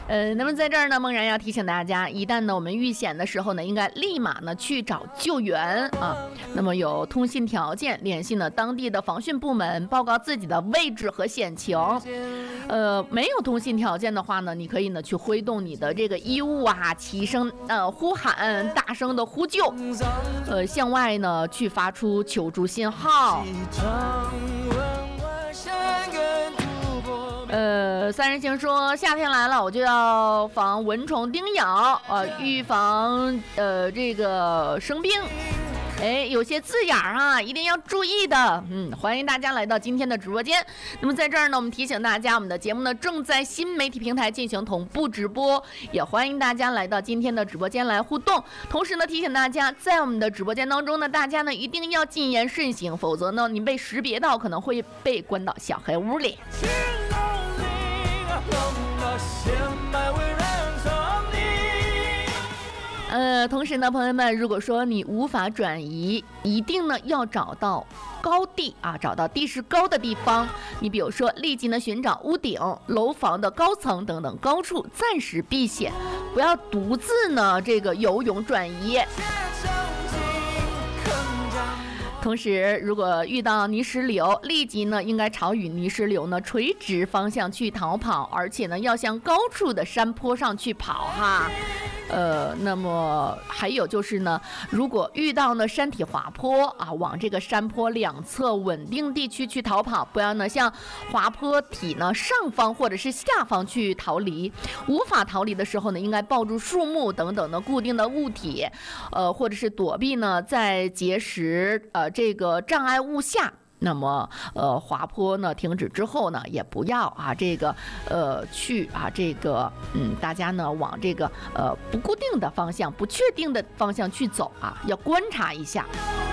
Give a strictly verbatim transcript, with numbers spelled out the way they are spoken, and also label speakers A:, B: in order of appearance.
A: 呃，那么在这儿呢，梦然要提醒大家，一旦呢我们遇险的时候呢，应该立马呢去找救援啊。那么有通信条件，联系呢当地的防汛部门，报告自己的位置和险情。呃，没有通信条件的话呢，你可以呢去挥动你的这个衣物啊，齐声呃呼喊，大声的呼救，呃，向外呢去发出求助信号。呃，三人行说夏天来了，我就要防蚊虫叮咬，呃，预防呃这个生病。哎，有些字眼儿啊，一定要注意的。嗯，欢迎大家来到今天的直播间。那么在这儿呢，我们提醒大家，我们的节目呢正在新媒体平台进行同步直播，也欢迎大家来到今天的直播间来互动。同时呢，提醒大家，在我们的直播间当中呢，大家呢一定要谨言慎行，否则呢，你被识别到可能会被关到小黑屋里。呃，同时呢，朋友们，如果说你无法转移，一定呢要找到高地啊，找到地势高的地方。你比如说，立即呢寻找屋顶、楼房的高层等等高处暂时避险，不要独自呢这个游泳转移。同时，如果遇到泥石流，立即呢应该朝与泥石流呢垂直方向去逃跑，而且呢要向高处的山坡上去跑哈。呃，那么还有就是呢，如果遇到呢山体滑坡啊，往这个山坡两侧稳定地区去逃跑，不要呢向滑坡体呢上方或者是下方去逃离。无法逃离的时候呢，应该抱住树木等等的固定的物体，呃，或者是躲避呢在结实呃这个障碍物下。那么，呃，滑坡呢停止之后呢，也不要啊，这个呃去啊，这个嗯，大家呢往这个呃不固定的方向、不确定的方向去走啊，要观察一下。